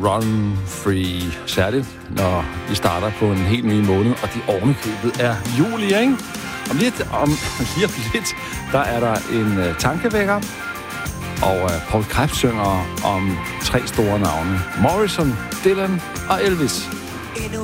Run Free. Særligt, når vi starter på en helt ny måned, og det ovenikøbet er juli, ikke? Om lige om lidt, der er der en tankevækker, og Paul Krebs synger om 3 store navne. Morrison, Dylan og Elvis.